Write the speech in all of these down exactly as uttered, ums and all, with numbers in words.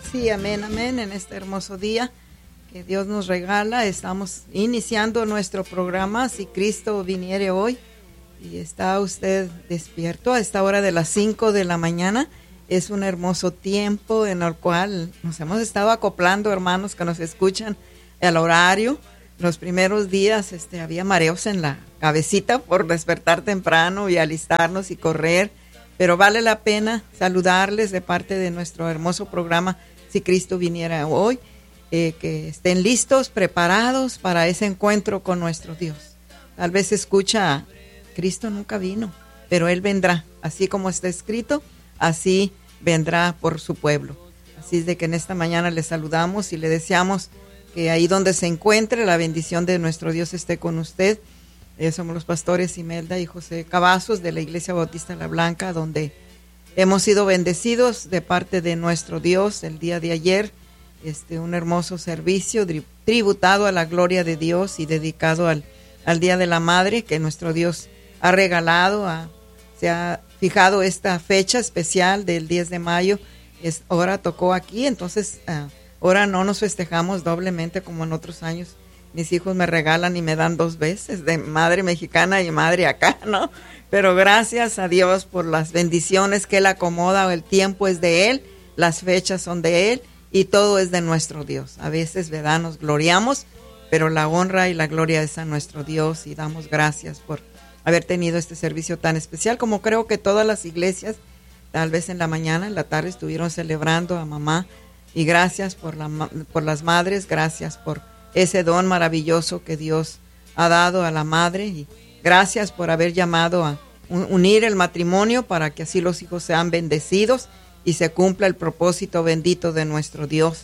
Sí, amén, amén, en este hermoso día que Dios nos regala. Estamos iniciando nuestro programa, Si Cristo Viniere Hoy, y está usted despierto a esta hora de las cinco de la mañana. Es un hermoso tiempo en el cual nos hemos estado acoplando, hermanos que nos escuchan, al horario. Los primeros días este, había mareos en la cabecita por despertar temprano y alistarnos y correr, pero vale la pena saludarles de parte de nuestro hermoso programa Si Cristo Viniera Hoy, eh, que estén listos, preparados para ese encuentro con nuestro Dios. Tal vez escucha, Cristo nunca vino, pero Él vendrá, así como está escrito, así vendrá por su pueblo. Así es de que en esta mañana le saludamos y le deseamos que ahí donde se encuentre la bendición de nuestro Dios esté con usted. Eh, somos los pastores Imelda y José Cavazos de la Iglesia Bautista La Blanca, donde hemos sido bendecidos de parte de nuestro Dios el día de ayer. Este, un hermoso servicio tributado a la gloria de Dios y dedicado al, al Día de la Madre que nuestro Dios ha regalado. A, se ha fijado esta fecha especial del diez de mayo. Es, ahora tocó aquí, entonces uh, ahora no nos festejamos doblemente como en otros años. Mis hijos me regalan y me dan dos veces, de madre mexicana y madre acá, ¿no? Pero gracias a Dios por las bendiciones que Él acomoda. El tiempo es de Él, las fechas son de Él y todo es de nuestro Dios. A veces, ¿verdad?, nos gloriamos, pero la honra y la gloria es a nuestro Dios y damos gracias por haber tenido este servicio tan especial, como creo que todas las iglesias, tal vez en la mañana, en la tarde, estuvieron celebrando a mamá. Y gracias por, la, por las madres, gracias por ese don maravilloso que Dios ha dado a la madre, y gracias por haber llamado a unir el matrimonio para que así los hijos sean bendecidos y se cumpla el propósito bendito de nuestro Dios.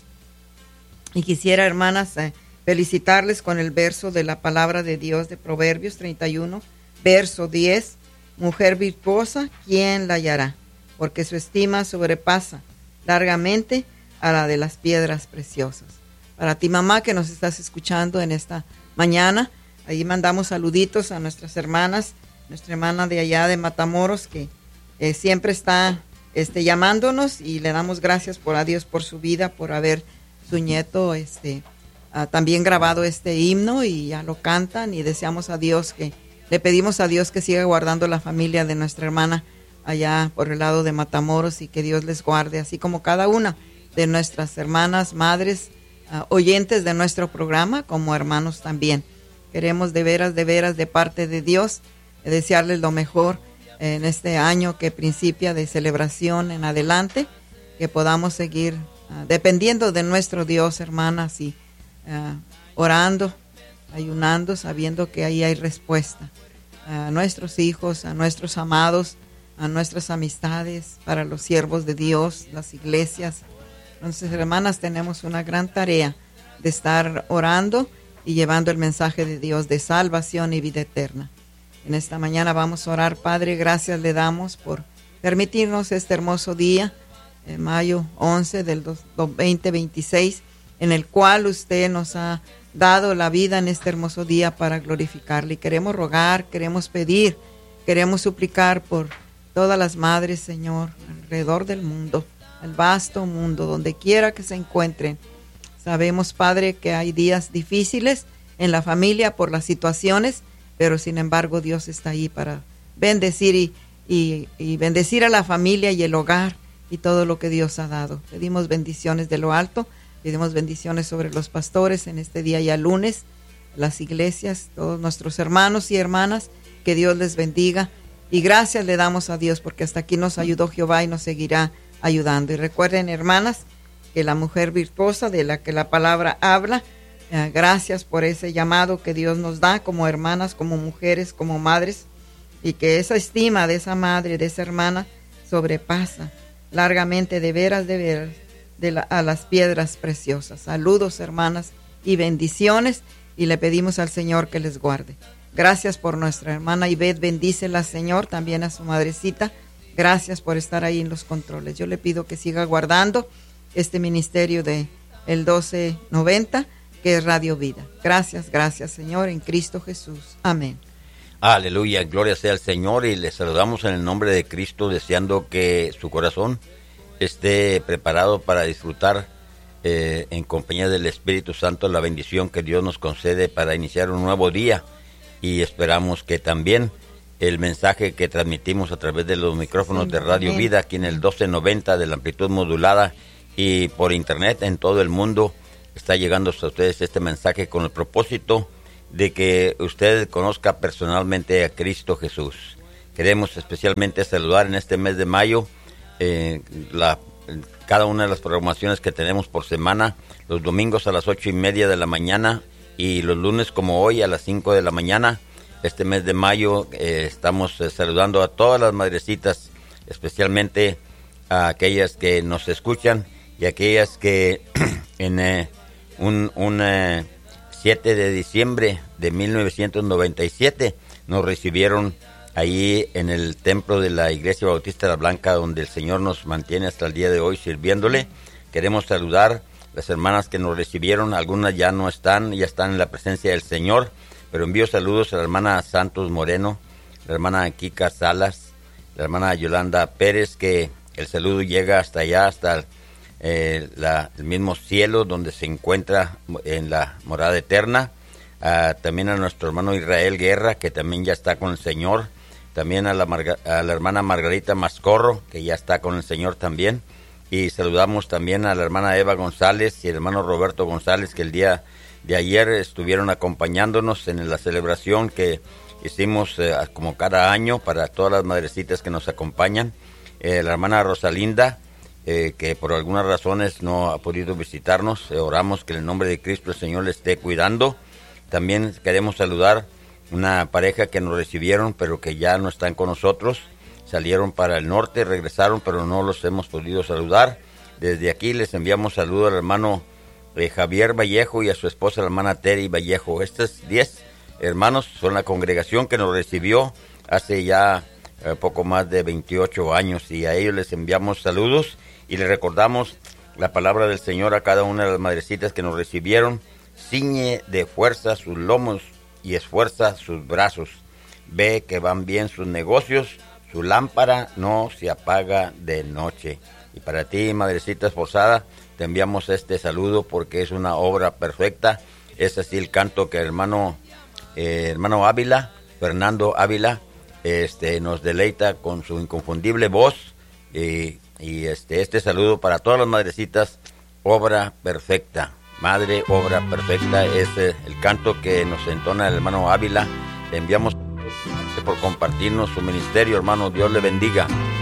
Y quisiera, hermanas, eh, felicitarles con el verso de la palabra de Dios de Proverbios treinta y uno, verso diez. Mujer virtuosa, ¿quién la hallará? Porque su estima sobrepasa largamente a la de las piedras preciosas. Para ti, mamá, que nos estás escuchando en esta mañana, ahí mandamos saluditos a nuestras hermanas, nuestra hermana de allá de Matamoros, que eh, siempre está este, llamándonos, y le damos gracias por a Dios por su vida, por haber su nieto este, uh, también grabado este himno, y ya lo cantan, y deseamos a Dios que, le pedimos a Dios que siga guardando la familia de nuestra hermana allá por el lado de Matamoros, y que Dios les guarde, así como cada una de nuestras hermanas, madres, Uh, oyentes de nuestro programa, como hermanos también. Queremos de veras, de veras, de parte de Dios, eh, desearles lo mejor en este año que principia de celebración en adelante, que podamos seguir uh, dependiendo de nuestro Dios, hermanas, y uh, orando, ayunando, sabiendo que ahí hay respuesta a nuestros hijos, a nuestros amados, a nuestras amistades, para los siervos de Dios, las iglesias. Entonces, hermanas, tenemos una gran tarea de estar orando y llevando el mensaje de Dios de salvación y vida eterna. En esta mañana vamos a orar. Padre, gracias le damos por permitirnos este hermoso día, en mayo once del veinte veintiséis, en el cual usted nos ha dado la vida en este hermoso día para glorificarle. Y queremos rogar, queremos pedir, queremos suplicar por todas las madres, Señor, alrededor del mundo, el vasto mundo, donde quiera que se encuentren. Sabemos, Padre, que hay días difíciles en la familia por las situaciones, pero sin embargo Dios está ahí para bendecir y, y, y bendecir a la familia y el hogar y todo lo que Dios ha dado. Pedimos bendiciones de lo alto, pedimos bendiciones sobre los pastores en este día ya lunes, las iglesias, todos nuestros hermanos y hermanas, que Dios les bendiga, y gracias le damos a Dios porque hasta aquí nos ayudó Jehová y nos seguirá ayudando. Y recuerden, hermanas, que la mujer virtuosa de la que la palabra habla, eh, gracias por ese llamado que Dios nos da como hermanas, como mujeres, como madres, y que esa estima de esa madre, de esa hermana, sobrepasa largamente, de veras, de veras, de la, a las piedras preciosas. Saludos, hermanas, y bendiciones, y le pedimos al Señor que les guarde. Gracias por nuestra hermana Ivette, bendícela, Señor, también a su madrecita. Gracias por estar ahí en los controles. Yo le pido que siga guardando este ministerio de el doce noventa, que es Radio Vida. Gracias, gracias, Señor, en Cristo Jesús. Amén. Aleluya, gloria sea al Señor, y le saludamos en el nombre de Cristo, deseando que su corazón esté preparado para disfrutar eh, en compañía del Espíritu Santo, la bendición que Dios nos concede para iniciar un nuevo día, y esperamos que también el mensaje que transmitimos a través de los micrófonos de Radio Vida, aquí en el doce noventa de la amplitud modulada y por internet en todo el mundo, está llegando a ustedes este mensaje con el propósito de que usted conozca personalmente a Cristo Jesús. Queremos especialmente saludar en este mes de mayo eh, la, cada una de las programaciones que tenemos por semana, los domingos a las ocho y media de la mañana y los lunes como hoy a las cinco de la mañana. Este mes de mayo eh, estamos eh, saludando a todas las madrecitas, especialmente a aquellas que nos escuchan y aquellas que en eh, un, un eh, siete de diciembre de mil novecientos noventa y siete nos recibieron ahí en el templo de la Iglesia Bautista de la Blanca, donde el Señor nos mantiene hasta el día de hoy sirviéndole. Queremos saludar las hermanas que nos recibieron, algunas ya no están, ya están en la presencia del Señor, pero envío saludos a la hermana Santos Moreno, la hermana Kika Salas, la hermana Yolanda Pérez, que el saludo llega hasta allá, hasta eh, la, el mismo cielo donde se encuentra en la morada eterna. Uh, también a nuestro hermano Israel Guerra, que también ya está con el Señor. También a la, Marga, a la hermana Margarita Mascorro, que ya está con el Señor también. Y saludamos también a la hermana Eva González y el hermano Roberto González, que el día de ayer estuvieron acompañándonos en la celebración que hicimos eh, como cada año para todas las madrecitas que nos acompañan. Eh, la hermana Rosalinda, eh, que por algunas razones no ha podido visitarnos, eh, oramos que en el nombre de Cristo el Señor le esté cuidando. También queremos saludar una pareja que nos recibieron, pero que ya no están con nosotros. Salieron para el norte, regresaron, pero no los hemos podido saludar. Desde aquí les enviamos saludos al hermano eh, Javier Vallejo y a su esposa, la hermana Terry Vallejo. Estos diez hermanos son la congregación que nos recibió hace ya eh, poco más de veintiocho años, y a ellos les enviamos saludos y les recordamos la palabra del Señor a cada una de las madrecitas que nos recibieron. Ciñe de fuerza sus lomos y esfuerza sus brazos. Ve que van bien sus negocios, su lámpara no se apaga de noche. Y para ti, madrecita esforzada, te enviamos este saludo porque es una obra perfecta. Es así el canto que el hermano, eh, hermano Ávila, Fernando Ávila, este, nos deleita con su inconfundible voz. Y, y este, este saludo para todas las madrecitas, obra perfecta. Madre, obra perfecta, es eh, el canto que nos entona el hermano Ávila. Le enviamos por compartirnos su ministerio, hermano. Dios le bendiga.